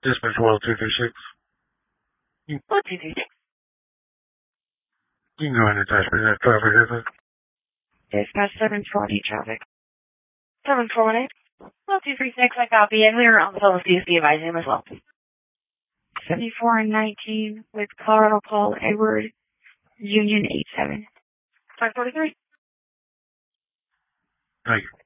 Dispatch 10236. What do you think? You can go ahead and attach me that traffic, isn't it? Dispatch 720 traffic. 740. 1236, I copy, and we are on the phone with CSP advising him as well. 74 and 19 with Colorado Paul Edward, Union 87. 543. Thank you.